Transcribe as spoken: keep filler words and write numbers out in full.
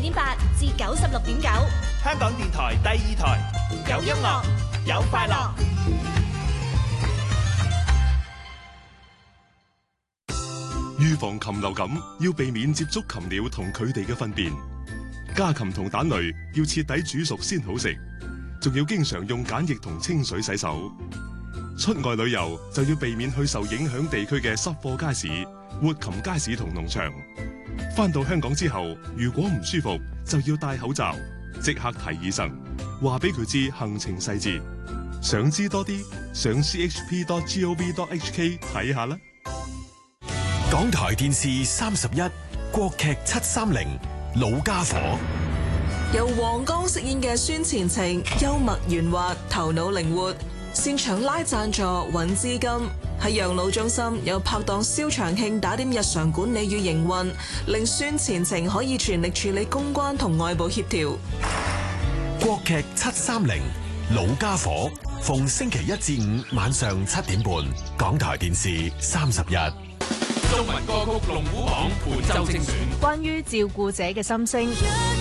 點八至九十六點九， 香港電台第二台，有音樂，有快樂。 預防禽流感，要避免接觸禽鳥同佢哋嘅糞便。家禽同蛋類要徹底煮熟先好食，仲要經常用梘液同清水洗手。出外旅遊就要避免去受影響地區嘅濕貨街市、活禽街市同農場。返到香港之後，如果唔舒服，就要戴口罩，即刻睇醫生，話俾佢知行程細節。想知多啲，上 c h p dot gov dot h k 睇下啦。 港台電視三十一，國劇七三零，老家伙。 由黃剛飾演嘅孫前程，幽默圓滑，頭腦靈活，擅長拉贊助揾資金。喺養老中心有拍檔蕭長慶打點日常管理與營運，令孫前程可以全力處理公關同外部協調。 國劇七三零，老家伙，逢星期一至五晚上七點半，港台電視三十一。 中文歌曲龍虎榜伴奏精選， 關於照顧者嘅心聲。